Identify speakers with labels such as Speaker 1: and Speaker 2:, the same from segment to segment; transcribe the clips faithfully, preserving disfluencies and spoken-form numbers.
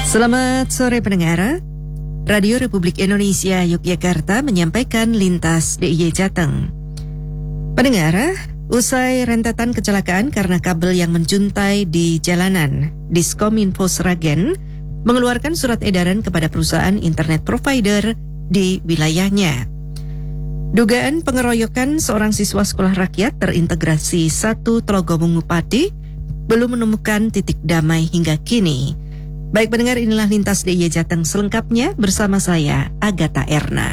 Speaker 1: Selamat sore pendengar. Radio Republik Indonesia Yogyakarta menyampaikan Lintas D I Y Jateng. Pendengar, usai rentetan kecelakaan karena kabel yang menjuntai di jalanan, Diskominfo Sragen mengeluarkan surat edaran kepada perusahaan internet provider di wilayahnya. Dugaan pengeroyokan seorang siswa sekolah rakyat terintegrasi satu Telogomong Pati belum menemukan titik damai hingga kini. Baik pendengar, inilah Lintas D I Y Jateng selengkapnya bersama saya, Agatha Erna.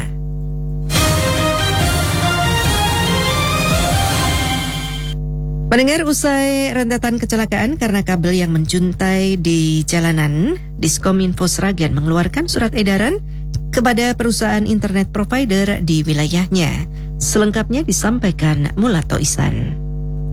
Speaker 1: Pendengar, usai rentetan kecelakaan karena kabel yang menjuntai di jalanan, Diskominfo Sragen mengeluarkan surat edaran kepada perusahaan internet provider di wilayahnya. Selengkapnya disampaikan Mulato Ihsan.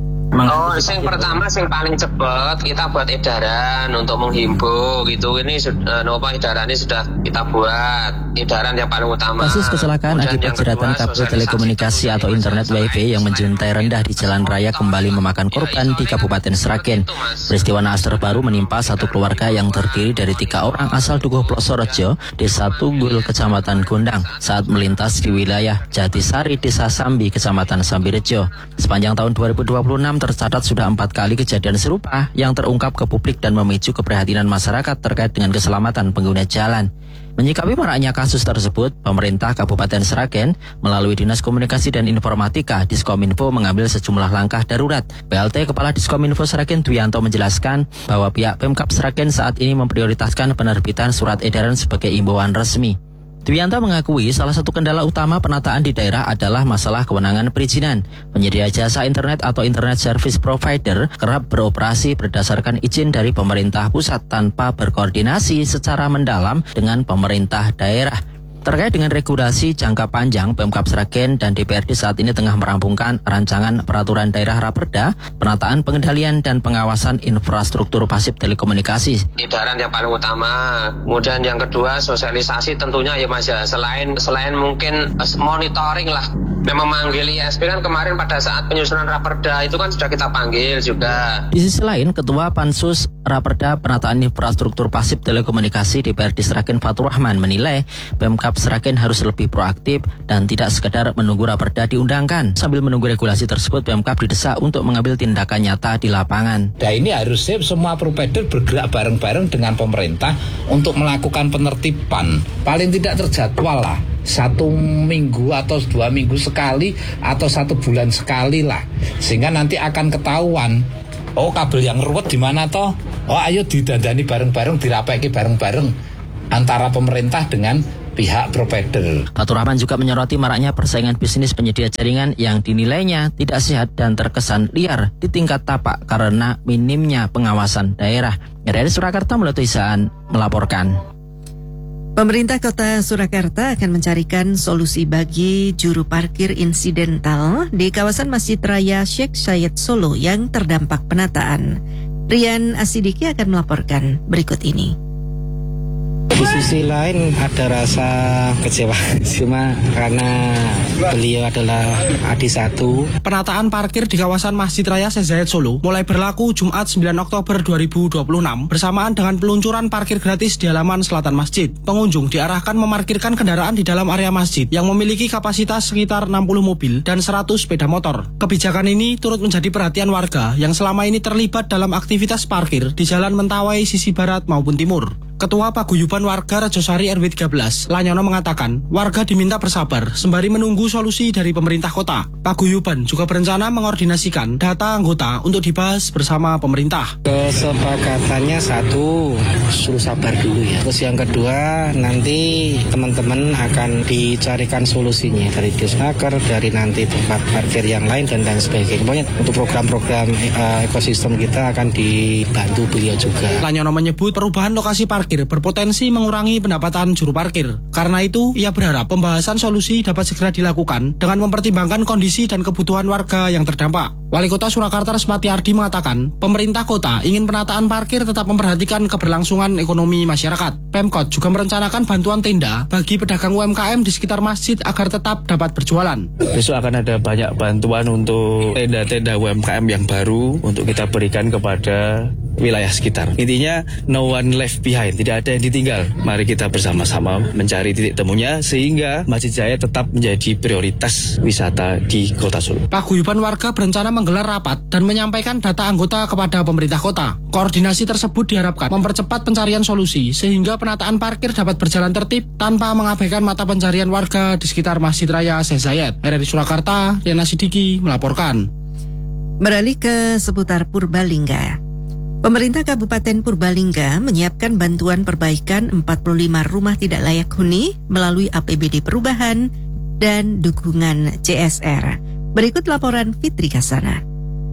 Speaker 2: Oh, yang pertama, yang paling cepat kita buat edaran untuk menghimbau gitu. Ini sudah, nopo edaran ini sudah kita buat edaran yang paling utama.
Speaker 3: Kasus kecelakaan akibat jeratan kabel telekomunikasi atau internet wifi yang menjuntai rendah di jalan raya kembali memakan korban di Kabupaten Sragen. Peristiwa naas terbaru menimpa satu keluarga yang terdiri dari tiga orang asal Dukuh Plosorejo, Desa Tunggul, Kecamatan Gondang, saat melintas di wilayah Jatisari, Desa Sambi, Kecamatan Sambirejo. Sepanjang tahun dua ribu dua puluh enam tercatat sudah empat kali kejadian serupa yang terungkap ke publik dan memicu keprihatinan masyarakat terkait dengan keselamatan pengguna jalan. Menyikapi maraknya kasus tersebut, pemerintah Kabupaten Sragen melalui Dinas Komunikasi dan Informatika Diskominfo mengambil sejumlah langkah darurat. P L T Kepala Diskominfo Sragen Duyanto menjelaskan bahwa pihak Pemkab Sragen saat ini memprioritaskan penerbitan surat edaran sebagai imbauan resmi. Duyanto mengakui salah satu kendala utama penataan di daerah adalah masalah kewenangan perizinan. Penyedia jasa internet atau internet service provider kerap beroperasi berdasarkan izin dari pemerintah pusat tanpa berkoordinasi secara mendalam dengan pemerintah daerah. Terkait dengan regulasi jangka panjang, Pemkab Sragen dan D P R D saat ini tengah merampungkan rancangan peraturan daerah Raperda, penataan pengendalian dan pengawasan infrastruktur pasif telekomunikasi.
Speaker 2: Edaran yang paling utama. Kemudian yang kedua, sosialisasi tentunya ya Mas ya. Selain selain mungkin monitoring lah. Memang memanggil I S P kan kemarin pada saat penyusunan Raperda itu kan sudah kita panggil juga.
Speaker 3: Di sisi lain, Ketua Pansus Raperda Penataan Infrastruktur Pasif Telekomunikasi D P R D Sragen Fatur Rahman menilai Pemkab Sragen harus lebih proaktif dan tidak sekedar menunggu Raperda diundangkan. Sambil menunggu regulasi tersebut, Pemkab didesak untuk mengambil tindakan nyata di lapangan.
Speaker 4: Nah, ini harusnya semua provider bergerak bareng-bareng dengan pemerintah untuk melakukan penertiban. Paling tidak terjadwal lah. Satu minggu atau dua minggu sekali atau satu bulan sekali lah, sehingga nanti akan ketahuan oh kabel yang ruwet di mana toh, oh ayo didandani bareng-bareng, dirapeki bareng-bareng antara pemerintah dengan pihak provider.
Speaker 3: Fatur Rahman juga menyoroti maraknya persaingan bisnis penyedia jaringan yang dinilainya tidak sehat dan terkesan liar di tingkat tapak karena minimnya pengawasan daerah. Dari Surakarta, Mulato Ihsan melaporkan.
Speaker 1: Pemerintah Kota Surakarta akan mencarikan solusi bagi juru parkir insidental di kawasan Masjid Raya Sheikh Syed Solo yang terdampak penataan. Rian Asidiki akan melaporkan berikut ini.
Speaker 5: Di sisi lain ada rasa kecewa cuma karena beliau adalah adik satu.
Speaker 6: Penataan parkir di kawasan Masjid Raya Sheikh Syed Solo mulai berlaku Jumat sembilan Oktober dua ribu dua puluh enam bersamaan dengan peluncuran parkir gratis di halaman selatan masjid. Pengunjung diarahkan memarkirkan kendaraan di dalam area masjid yang memiliki kapasitas sekitar enam puluh mobil dan seratus sepeda motor. Kebijakan ini turut menjadi perhatian warga yang selama ini terlibat dalam aktivitas parkir di Jalan Mentawai sisi barat maupun timur. Ketua Paguyuban Warga Rejosari R W tiga belas, Lanyono mengatakan, warga diminta bersabar sembari menunggu solusi dari pemerintah kota. Paguyuban juga berencana mengordinasikan data anggota untuk dibahas bersama pemerintah.
Speaker 5: Kesepakatannya satu, suruh sabar dulu ya. Terus yang kedua, nanti teman-teman akan dicarikan solusinya dari Disnaker, dari nanti tempat parkir yang lain dan lain sebagainya. Pokoknya untuk program-program uh, ekosistem kita akan dibantu beliau juga.
Speaker 6: Lanyono menyebut perubahan lokasi parkir berpotensi mengurangi pendapatan juru parkir. Karena itu, ia berharap pembahasan solusi dapat segera dilakukan dengan mempertimbangkan kondisi dan kebutuhan warga yang terdampak. Wali Kota Surakarta Resmati Ardi mengatakan, pemerintah kota ingin penataan parkir tetap memperhatikan keberlangsungan ekonomi masyarakat. Pemkot juga merencanakan bantuan tenda bagi pedagang U M K M di sekitar masjid agar tetap dapat berjualan.
Speaker 7: Besok akan ada banyak bantuan untuk tenda-tenda U M K M yang baru untuk kita berikan kepada
Speaker 5: wilayah sekitar. Intinya no one left behind, tidak ada yang ditinggal. Mari kita bersama-sama mencari titik temunya sehingga Masjid Jaya tetap menjadi prioritas wisata di Kota Solo.
Speaker 6: Paguyuban warga berencana menggelar rapat dan menyampaikan data anggota kepada pemerintah kota. Koordinasi tersebut diharapkan mempercepat pencarian solusi sehingga penataan parkir dapat berjalan tertib tanpa mengabaikan mata pencarian warga di sekitar Masjid Raya Syekh Zayed. R R I Surakarta, Riana Sidiki melaporkan.
Speaker 1: Beralih ke seputar Purbalingga. Pemerintah Kabupaten Purbalingga menyiapkan bantuan perbaikan empat puluh lima rumah tidak layak huni melalui A P B D perubahan dan dukungan C S R. Berikut laporan Fitri Kasana.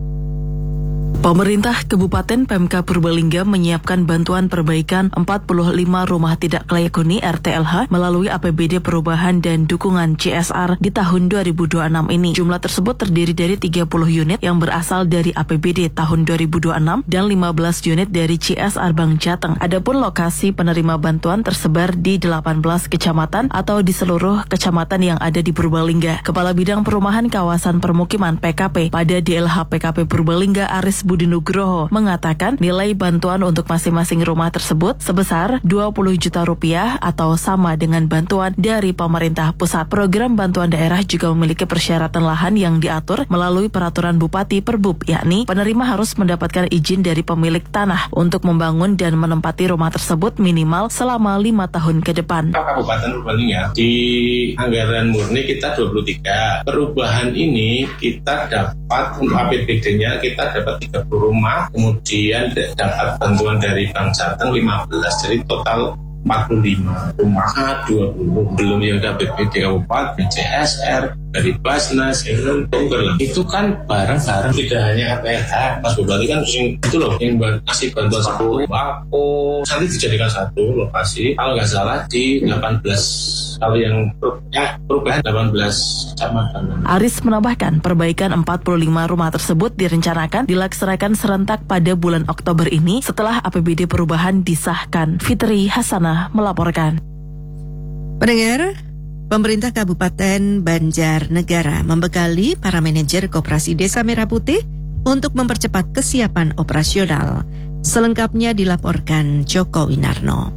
Speaker 7: Pemerintah Kabupaten Pemka Purbalingga menyiapkan bantuan perbaikan empat puluh lima rumah tidak layak huni R T L H melalui A P B D perubahan dan dukungan C S R di tahun dua ribu dua puluh enam ini. Jumlah tersebut terdiri dari tiga puluh unit yang berasal dari A P B D tahun dua ribu dua puluh enam dan lima belas unit dari C S R Bank Jateng. Adapun lokasi penerima bantuan tersebar di delapan belas kecamatan atau di seluruh kecamatan yang ada di Purbalingga. Kepala Bidang Perumahan Kawasan Permukiman P K P pada D L H P K P Purbalingga Aris Budi Nugroho mengatakan nilai bantuan untuk masing-masing rumah tersebut sebesar dua puluh juta rupiah atau sama dengan bantuan dari pemerintah pusat. Program bantuan daerah juga memiliki persyaratan lahan yang diatur melalui peraturan Bupati Perbub, yakni penerima harus mendapatkan izin dari pemilik tanah untuk membangun dan menempati rumah tersebut minimal selama lima tahun ke depan.
Speaker 8: Kabupaten Purbalingga di anggaran murni kita dua puluh tiga. Perubahan ini kita dapat untuk A P B D-nya kita dapat tiga puluh rumah, kemudian dapat bantuan dari Bank Jateng lima belas, jadi total empat puluh lima rumah, dua puluh belum yang A P B D Kabupaten, C S R, dari Basnas, itu kan barang-barang tidak hanya R T L H. Mas Bupati kan itu loh yang kasih bantuan satu bako, nanti dijadikan satu lokasi, kalau nggak salah di delapan belas, kalau yang ya, perubahan delapan belas kecamatan.
Speaker 7: Aris menambahkan perbaikan empat puluh lima rumah tersebut direncanakan dilaksanakan serentak pada bulan Oktober ini setelah A P B D perubahan disahkan. Fitri Hasanah melaporkan.
Speaker 1: Pendengar, pemerintah Kabupaten Banjarnegara membekali para manajer Koperasi Desa Merah Putih untuk mempercepat kesiapan operasional. Selengkapnya dilaporkan Joko Winarno.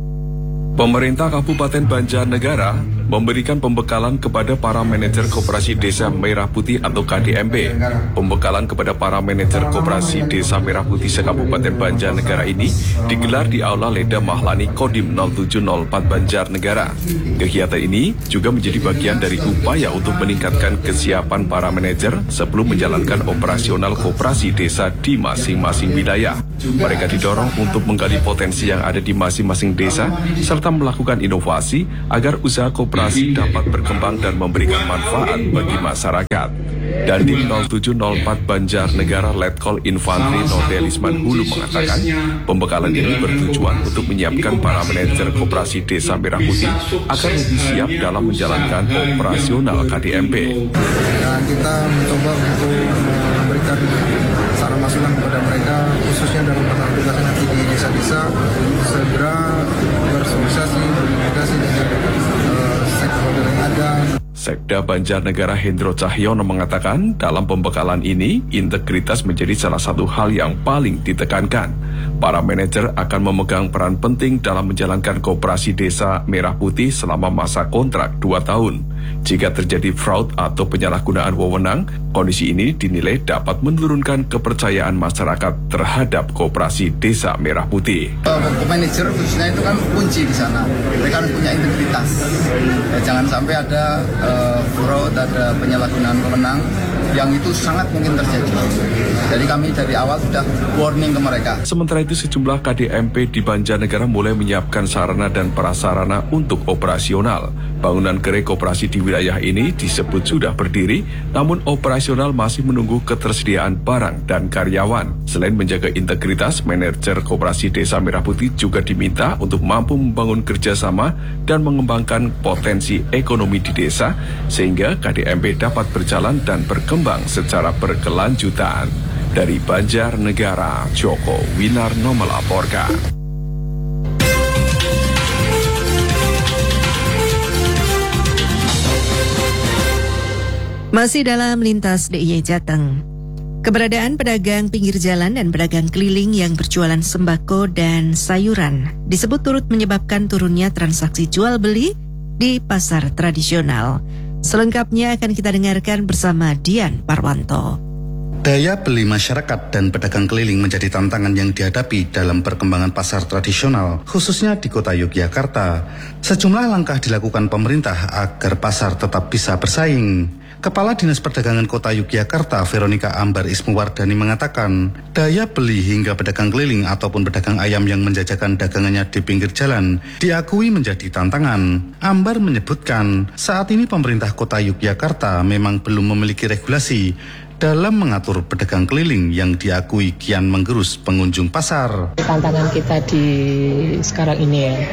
Speaker 9: Pemerintah Kabupaten Banjarnegara memberikan pembekalan kepada para manajer Koperasi Desa Merah Putih atau K D M B. Pembekalan kepada para manajer Koperasi Desa Merah Putih se-Kabupaten Banjarnegara ini digelar di Aula Leda Mahlani Kodim nol tujuh nol empat Banjarnegara. Kegiatan ini juga menjadi bagian dari upaya untuk meningkatkan kesiapan para manajer sebelum menjalankan operasional koperasi desa di masing-masing wilayah. Mereka didorong untuk menggali potensi yang ada di masing-masing desa serta melakukan inovasi agar usaha koperasi dapat berkembang dan memberikan manfaat bagi masyarakat. Dandim nol tujuh nol empat Banjarnegara Letkol Infantri Nodelisman Hulu mengatakan pembekalan ini bertujuan untuk menyiapkan para manajer koperasi Desa Merah Putih agar lebih siap dalam menjalankan operasional K D M B.
Speaker 10: Dan kita mencoba untuk memberikan saran masukan kepada mereka khususnya dalam pelaksanaan tugas nanti di desa-desa segera bersosialisasi berkomunikasi dengan uh, stakeholder yang ada.
Speaker 9: Sekda Banjarnegara Hendro Cahyono mengatakan dalam pembekalan ini integritas menjadi salah satu hal yang paling ditekankan. Para manajer akan memegang peran penting dalam menjalankan koperasi Desa Merah Putih selama masa kontrak dua tahun. Jika terjadi fraud atau penyalahgunaan wewenang, kondisi ini dinilai dapat menurunkan kepercayaan masyarakat terhadap koperasi Desa Merah Putih.
Speaker 10: Manajer khususnya itu kan kunci di sana. Mereka harus punya integritas. Ya, jangan sampai ada uh, fraud, ada penyalahgunaan wewenang yang itu sangat mungkin terjadi. Jadi kami dari awal sudah warning ke mereka.
Speaker 9: Sementara itu sejumlah K D M P di Banjarnegara mulai menyiapkan sarana dan prasarana untuk operasional. Bangunan gerai koperasi di wilayah ini disebut sudah berdiri, namun operasional masih menunggu ketersediaan barang dan karyawan. Selain menjaga integritas, manajer koperasi Desa Merah Putih juga diminta untuk mampu membangun kerjasama dan mengembangkan potensi ekonomi di desa, sehingga K D M P dapat berjalan dan berkembang secara berkelanjutan. Dari Banjarnegara, Joko Winarno melaporkan.
Speaker 1: Masih dalam lintas D I Y Jateng. Keberadaan pedagang pinggir jalan dan pedagang keliling yang berjualan sembako dan sayuran disebut turut menyebabkan turunnya transaksi jual beli di pasar tradisional. Selengkapnya akan kita dengarkan bersama Dian Parwanto.
Speaker 11: Daya beli masyarakat dan pedagang keliling menjadi tantangan yang dihadapi dalam perkembangan pasar tradisional, khususnya di kota Yogyakarta. Sejumlah langkah dilakukan pemerintah agar pasar tetap bisa bersaing. Kepala Dinas Perdagangan Kota Yogyakarta, Veronica Ambar Ismuwardani mengatakan, daya beli hingga pedagang keliling ataupun pedagang ayam yang menjajakan dagangannya di pinggir jalan diakui menjadi tantangan. Ambar menyebutkan, saat ini pemerintah Kota Yogyakarta memang belum memiliki regulasi dalam mengatur pedagang keliling yang diakui kian menggerus pengunjung pasar.
Speaker 12: Tantangan kita di sekarang ini ya,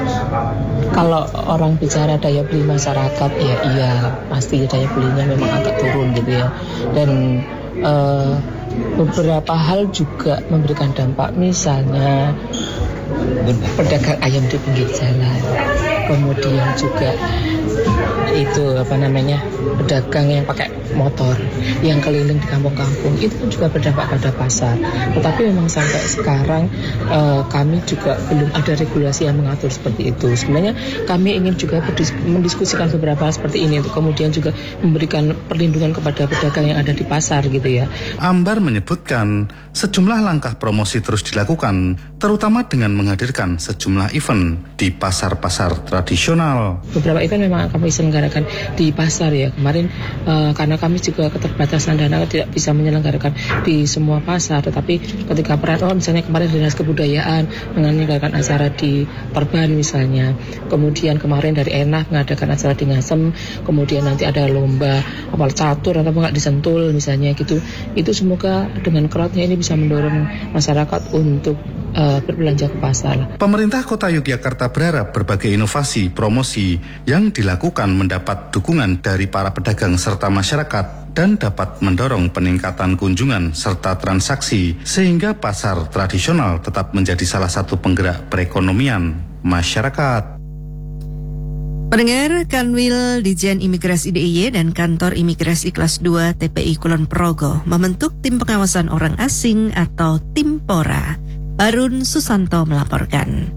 Speaker 12: kalau orang bicara daya beli masyarakat ya iya pasti daya belinya memang agak turun gitu ya, dan uh, beberapa hal juga memberikan dampak, misalnya pedagang ayam di pinggir jalan, kemudian juga itu apa namanya pedagang yang pakai motor yang keliling di kampung-kampung, itu pun juga berdampak pada pasar. Tetapi memang sampai sekarang uh, kami juga belum ada regulasi yang mengatur seperti itu. Sebenarnya kami ingin juga berdis- mendiskusikan beberapa hal seperti ini untuk kemudian juga memberikan perlindungan kepada pedagang yang ada di pasar gitu ya.
Speaker 11: Ambar menyebutkan sejumlah langkah promosi terus dilakukan, terutama dengan menghadirkan sejumlah event di pasar-pasar tradisional.
Speaker 12: Beberapa event memang kami selenggarakan di pasar ya. Kemarin uh, karena kami juga keterbatasan dana tidak bisa menyelenggarakan di semua pasar, tetapi ketika peran, oh misalnya kemarin Dinas Kebudayaan menyelenggarakan acara di Perban misalnya, kemudian kemarin dari E N A mengadakan acara di Ngasem, kemudian nanti ada lomba apal catur atau nggak di Sentul misalnya gitu. Itu semoga dengan crowdnya ini bisa mendorong masyarakat untuk uh, berbelanja ke pasar.
Speaker 11: Pemerintah Kota Yogyakarta berharap berbagai inovasi promosi yang dilakukan mendapat dukungan dari para pedagang serta masyarakat dan dapat mendorong peningkatan kunjungan serta transaksi sehingga pasar tradisional tetap menjadi salah satu penggerak perekonomian masyarakat.
Speaker 1: Pendengar, Kanwil Ditjen Imigrasi D I Y dan Kantor Imigrasi Kelas dua T P I Kulon Progo membentuk tim pengawasan orang asing atau Timpora. Harun Susanto melaporkan.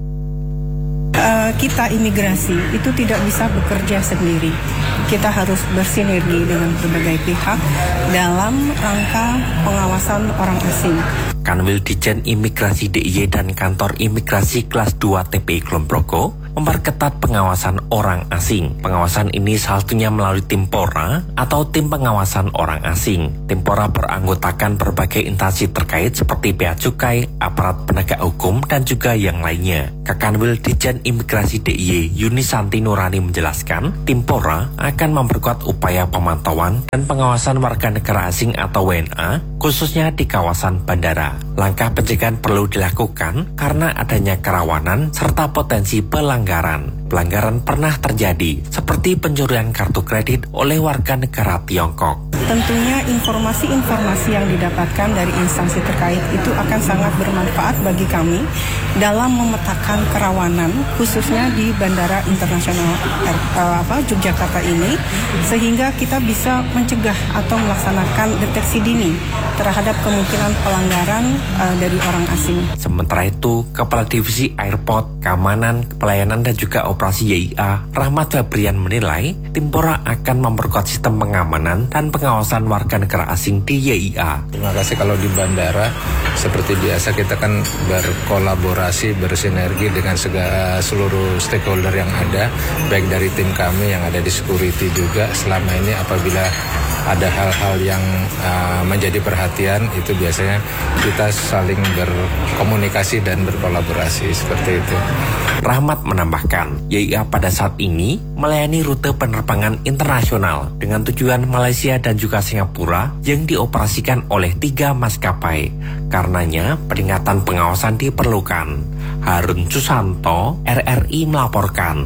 Speaker 13: Uh, kita imigrasi itu tidak bisa bekerja sendiri. Kita harus bersinergi dengan berbagai pihak dalam rangka pengawasan orang asing.
Speaker 14: Kanwil Ditjen Imigrasi D I Y dan Kantor Imigrasi Kelas dua T P I Kulon Progo memperketat pengawasan orang asing. Pengawasan ini salah satunya melalui Timpora atau Tim Pengawasan Orang Asing. Timpora beranggotakan berbagai instansi terkait seperti Bea Cukai, aparat penegak hukum, dan juga yang lainnya. Kakanwil Ditjen Imigrasi D I Y Yunisanti Nurani menjelaskan, Timpora akan memperkuat upaya pemantauan dan pengawasan warga negara asing atau W N A, khususnya di kawasan bandara. Langkah pencegahan perlu dilakukan karena adanya kerawanan serta potensi pelanggaran. Pelanggaran pernah terjadi, seperti pencurian kartu kredit oleh warga negara Tiongkok.
Speaker 13: Tentunya informasi-informasi yang didapatkan dari instansi terkait itu akan sangat bermanfaat bagi kami dalam memetakan kerawanan, khususnya di Bandara Internasional uh, apa, Yogyakarta ini, sehingga kita bisa mencegah atau melaksanakan deteksi dini terhadap kemungkinan pelanggaran uh, dari orang asing.
Speaker 14: Sementara itu, Kepala Divisi Airport, Keamanan, Pelayanan dan juga Operasi Y I A, Rahmat Febrian menilai, Timpora akan memperkuat sistem pengamanan dan pengawasan warga negara asing di Y I A.
Speaker 15: Terima kasih. Kalau di bandara, seperti biasa kita kan berkolaborasi, bersinergi dengan segala seluruh stakeholder yang ada, baik dari tim kami yang ada di security juga. Selama ini apabila ada hal-hal yang uh, menjadi perhatian, itu biasanya kita saling berkomunikasi dan berkolaborasi seperti itu.
Speaker 14: Rahmat menambahkan, Y I A pada saat ini melayani rute penerbangan internasional dengan tujuan Malaysia dan juga Singapura yang dioperasikan oleh tiga maskapai. Karenanya, peningkatan pengawasan diperlukan. Harun Susanto, R R I melaporkan.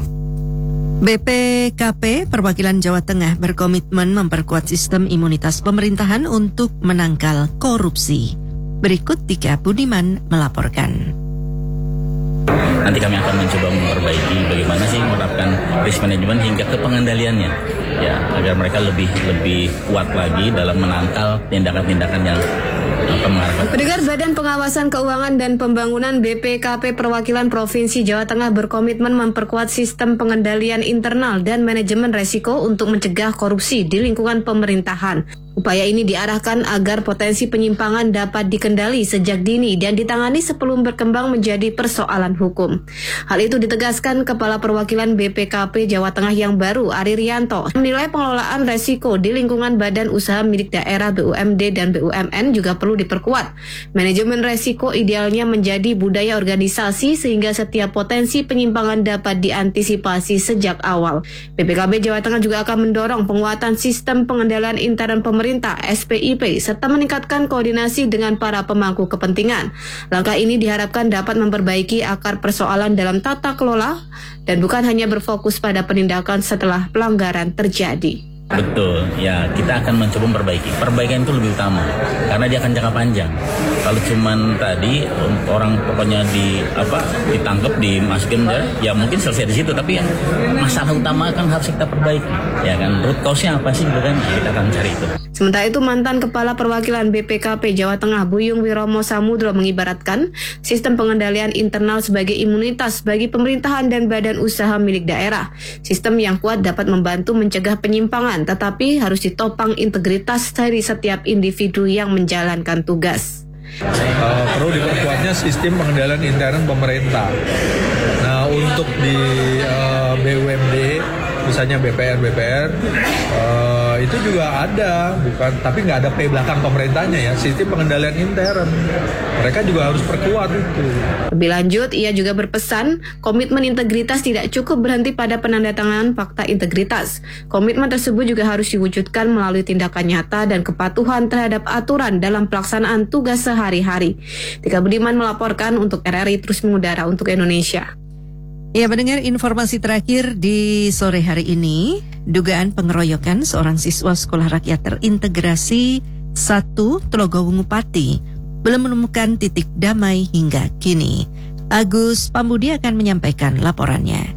Speaker 1: B P K P Perwakilan Jawa Tengah berkomitmen memperkuat sistem imunitas pemerintahan untuk menangkal korupsi. Berikut Tika Budiman melaporkan.
Speaker 16: Nanti kami akan mencoba memperbaiki bagaimana sih menerapkan risk management hingga ke pengendaliannya, ya, agar mereka lebih lebih kuat lagi dalam menangkal tindakan-tindakan yang apa mengarahkan.
Speaker 17: Pendengar, Badan Pengawasan Keuangan dan Pembangunan B P K P Perwakilan Provinsi Jawa Tengah berkomitmen memperkuat sistem pengendalian internal dan manajemen resiko untuk mencegah korupsi di lingkungan pemerintahan. Upaya ini diarahkan agar potensi penyimpangan dapat dikendali sejak dini dan ditangani sebelum berkembang menjadi persoalan hukum. Hal itu ditegaskan Kepala Perwakilan B P K P Jawa Tengah yang baru, Ari Rianto, menilai pengelolaan resiko di lingkungan badan usaha milik daerah B U M D dan B U M N juga perlu diperkuat. Manajemen resiko idealnya menjadi budaya organisasi sehingga setiap potensi penyimpangan dapat diantisipasi sejak awal. B P K P Jawa Tengah juga akan mendorong penguatan sistem pengendalian intern pemerintah Pemerintah S P I P serta meningkatkan koordinasi dengan para pemangku kepentingan. Langkah ini diharapkan dapat memperbaiki akar persoalan dalam tata kelola dan bukan hanya berfokus pada penindakan setelah pelanggaran terjadi.
Speaker 16: Betul, ya kita akan mencoba memperbaiki. Perbaikan itu lebih utama karena dia akan jangka panjang. Kalau cuman tadi orang pokoknya di apa ditangkap, dimasukin ya mungkin selesai di situ. Tapi yang masalah utama kan harus kita perbaiki, ya kan. Root cause-nya apa sih, gitu kan? Kita akan cari itu.
Speaker 17: Sementara itu, mantan Kepala Perwakilan B P K P Jawa Tengah Buyung Wiromo Samudro mengibaratkan sistem pengendalian internal sebagai imunitas bagi pemerintahan dan badan usaha milik daerah. Sistem yang kuat dapat membantu mencegah penyimpangan, tetapi harus ditopang integritas dari setiap individu yang menjalankan tugas.
Speaker 18: Uh, perlu diperkuatnya sistem pengendalian intern pemerintah. Nah, untuk di uh, B U M D, misalnya B P R B P R, uh, itu juga ada, bukan, tapi nggak ada P belakang pemerintahnya ya, sistem pengendalian intern. Mereka juga harus perkuat itu.
Speaker 17: Lebih lanjut, ia juga berpesan komitmen integritas tidak cukup berhenti pada penandatanganan fakta integritas. Komitmen tersebut juga harus diwujudkan melalui tindakan nyata dan kepatuhan terhadap aturan dalam pelaksanaan tugas sehari-hari. Tika Budiman melaporkan untuk R R I Terus Mengudara untuk Indonesia.
Speaker 1: Ya, mendengar informasi terakhir di sore hari ini, dugaan pengeroyokan seorang siswa sekolah rakyat terintegrasi satu Telogowungu Pati belum menemukan titik damai hingga kini. Agus Pambudi akan menyampaikan laporannya.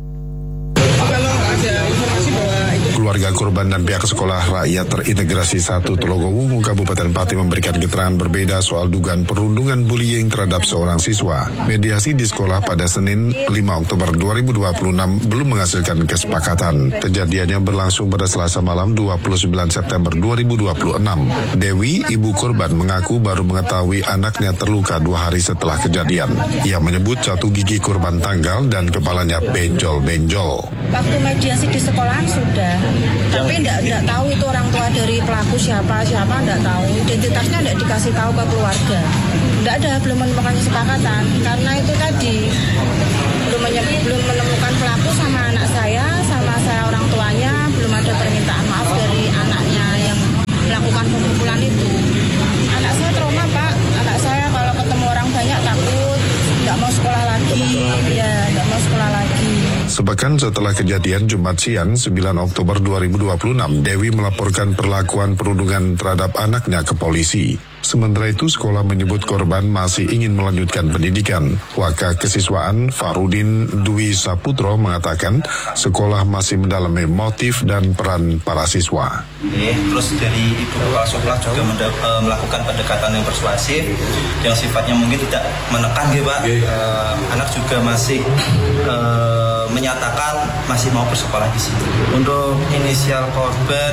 Speaker 19: Keluarga korban dan pihak sekolah rakyat terintegrasi satu Telogowungu Kabupaten Pati memberikan keterangan berbeda soal dugaan perundungan bullying terhadap seorang siswa. Mediasi di sekolah pada Senin lima Oktober dua ribu dua puluh enam belum menghasilkan kesepakatan. Kejadiannya berlangsung pada Selasa malam dua puluh sembilan September dua ribu dua puluh enam. Dewi, ibu korban, mengaku baru mengetahui anaknya terluka dua hari setelah kejadian. Ia menyebut satu gigi korban tanggal dan kepalanya benjol-benjol.
Speaker 20: Waktu mediasi di sekolahan sudah, tapi enggak, enggak tahu itu orang tua dari pelaku siapa, siapa enggak tahu. Identitasnya enggak dikasih tahu ke keluarga. Enggak ada, belum menemukan kesepakatan. Karena itu tadi, belum, menye- belum menemukan pelaku sama anak saya, sama saya orang tuanya, belum ada permintaan maaf dari anaknya yang melakukan pemukulan itu. Anak saya trauma, Pak. Anak saya kalau ketemu orang banyak takut, enggak mau sekolah lagi. Ya, enggak mau sekolah lagi.
Speaker 19: Sepekan setelah kejadian Jumat siang sembilan Oktober dua ribu dua puluh enam, Dewi melaporkan perlakuan perundungan terhadap anaknya ke polisi. Sementara itu, sekolah menyebut korban masih ingin melanjutkan pendidikan. Wakil Kesiswaan Farudin Dwi Saputro mengatakan sekolah masih mendalami motif dan peran para siswa.
Speaker 21: Oke, terus dari ibu kepala sekolah juga menda- uh, melakukan pendekatan yang persuasif, yang sifatnya mungkin tidak menekan, ya Pak. Uh, anak juga masih uh, menyatakan masih mau bersekolah di sini. Untuk inisial korban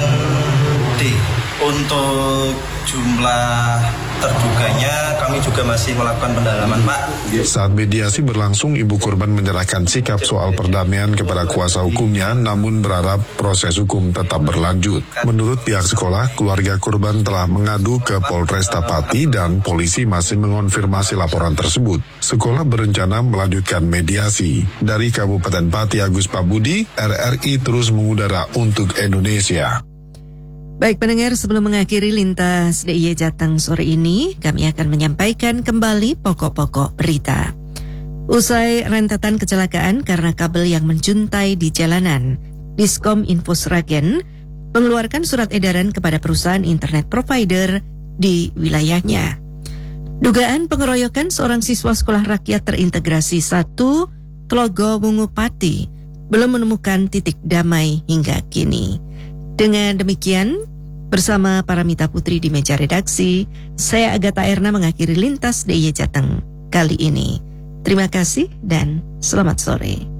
Speaker 21: D. Untuk jumlah terduganya kami juga masih melakukan pendalaman, Pak.
Speaker 19: Saat mediasi berlangsung, ibu korban menyerahkan sikap soal perdamaian kepada kuasa hukumnya, namun berharap proses hukum tetap berlanjut. Menurut pihak sekolah, keluarga korban telah mengadu ke Polresta Pati dan polisi masih mengonfirmasi laporan tersebut. Sekolah berencana melanjutkan mediasi. Dari Kabupaten Pati, Agus Pambudi, R R I Terus Mengudara untuk Indonesia.
Speaker 1: Baik pendengar, sebelum mengakhiri lintas D I Y Jateng sore ini, kami akan menyampaikan kembali pokok-pokok berita. Usai rentetan kecelakaan karena kabel yang menjuntai di jalanan, Diskom Info Sragen mengeluarkan surat edaran kepada perusahaan internet provider di wilayahnya. Dugaan pengeroyokan seorang siswa sekolah rakyat terintegrasi satu Tlogo Wungu Pati belum menemukan titik damai hingga kini. Dengan demikian, bersama para Mita Putri di meja redaksi, saya Agatha Erna mengakhiri Lintas D I Y Jateng kali ini. Terima kasih dan selamat sore.